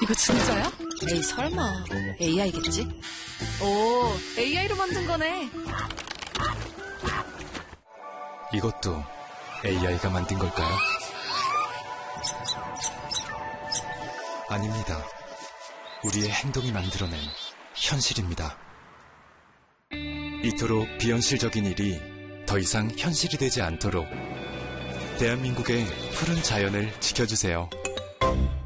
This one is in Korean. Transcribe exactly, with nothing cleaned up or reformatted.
이거 진짜야? 에이, 설마. 에이아이겠지? 오, 에이아이로 만든 거네. 이것도 에이아이가 만든 걸까요? 아닙니다. 우리의 행동이 만들어낸 현실입니다. 이토록 비현실적인 일이 더 이상 현실이 되지 않도록 대한민국의 푸른 자연을 지켜주세요.